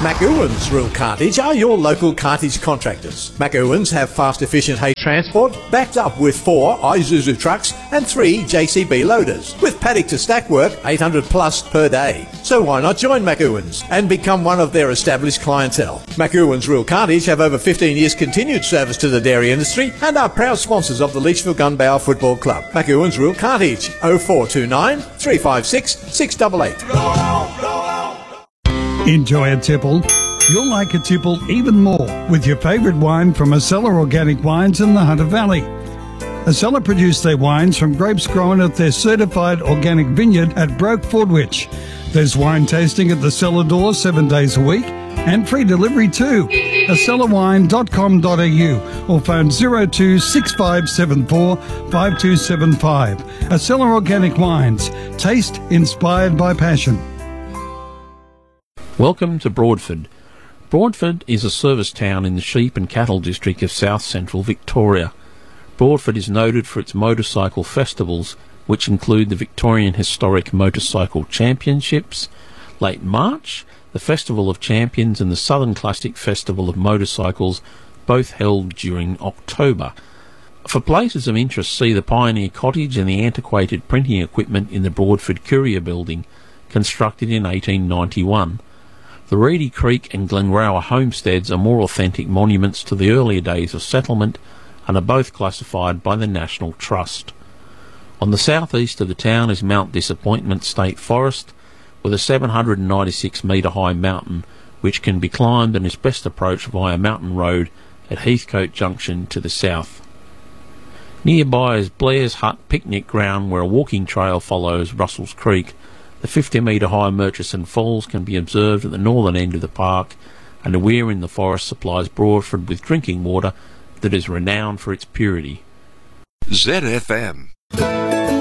McEwan's Real Cartage are your local cartage contractors. McEwan's have fast, efficient hay transport backed up with 4 Isuzu trucks and 3 JCB loaders. With paddock to stack work, 800 plus per day. So why not join McEwan's and become one of their established clientele? McEwan's Real Cartage have over 15 years continued service to the dairy industry and are proud sponsors of the Leachville Gunbower Football Club. McEwan's Real Cartage, 0429 356 688. Enjoy a tipple? You'll like a tipple even more with your favourite wine from Acela Organic Wines in the Hunter Valley. Acela produce their wines from grapes grown at their certified organic vineyard at Broke Fordwich. There's wine tasting at the cellar door 7 days a week and free delivery too. AcelaWine.com.au or phone 02 6574 5275. Acela Organic Wines. Taste inspired by passion. Welcome to Broadford. Broadford is a service town in the sheep and cattle district of south central Victoria. Broadford is noted for its motorcycle festivals, which include the Victorian Historic Motorcycle Championships, late March, the Festival of Champions and the Southern Classic Festival of Motorcycles, both held during October. For places of interest, see the Pioneer Cottage and the antiquated printing equipment in the Broadford Courier Building, constructed in 1891. The Reedy Creek and Glenrower homesteads are more authentic monuments to the earlier days of settlement and are both classified by the National Trust. On the southeast of the town is Mount Disappointment State Forest, with a 796 metre high mountain which can be climbed and is best approached via Mountain Road at Heathcote Junction to the south. Nearby is Blair's Hut Picnic Ground, where a walking trail follows Russell's Creek. The 50-metre high Murchison Falls can be observed at the northern end of the park, and a weir in the forest supplies Broadford with drinking water that is renowned for its purity. ZFM.